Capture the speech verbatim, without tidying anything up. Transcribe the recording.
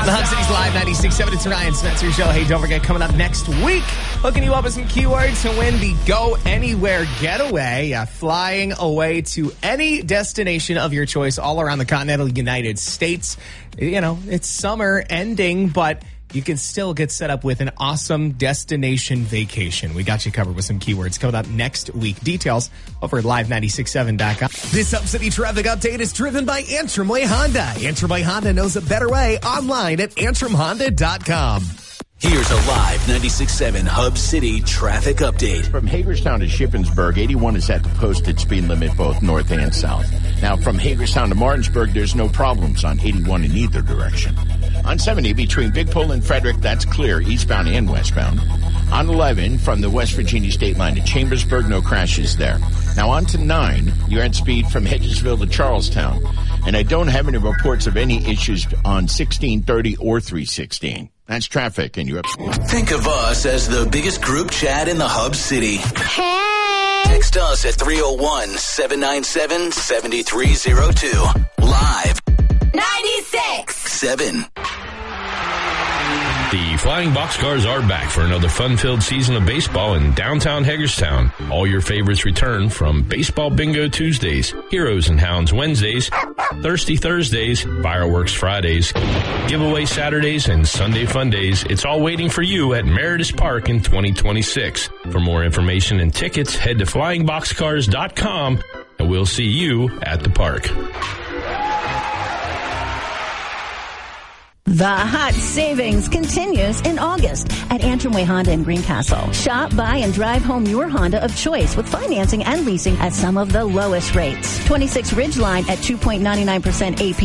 The Hub City's Live ninety-six point seven. It's Ryan Spencer Show. Hey, don't forget, coming up next week, hooking you up with some keywords to win the Go Anywhere Getaway. Uh, flying away to any destination of your choice all around the continental United States. You know, it's summer ending, but you can still get set up with an awesome destination vacation. We got you covered with some keywords coming up next week. Details over at live nine six seven dot com. This Hub City traffic update is driven by Antrim Way Honda. Antrim Way Honda knows a better way. Online at antrim honda dot com. Here's a Live ninety-six point seven Hub City traffic update. From Hagerstown to Shippensburg, eighty-one is at the posted speed limit both north and south. Now, from Hagerstown to Martinsburg, there's no problems on eighty-one in either direction. On seventy, between Big Pole and Frederick, that's clear, eastbound and westbound. On eleven, from the West Virginia state line to Chambersburg, no crashes there. Now, on to nine, you're at speed from Hedgesville to Charlestown. And I don't have any reports of any issues on sixteen thirty or three sixteen. That's traffic, and you're up. Think of us as the biggest group chat in the Hub City. Hey! Text us at three oh one, seven nine seven, seven three oh two. Live ninety-six seven. The Flying Boxcars are back for another fun-filled season of baseball in downtown Hagerstown. All your favorites return, from Baseball Bingo Tuesdays, Heroes and Hounds Wednesdays, Thirsty Thursdays, Fireworks Fridays, Giveaway Saturdays, and Sunday Fun Days. It's all waiting for you at Meredith Park in twenty twenty-six. For more information and tickets, head to flying boxcars dot com, and we'll see you at the park. The hot savings continues in August at Antrim Way Honda in Greencastle. Shop, buy, and drive home your Honda of choice with financing and leasing at some of the lowest rates. twenty-six Ridgeline at two point nine nine percent A P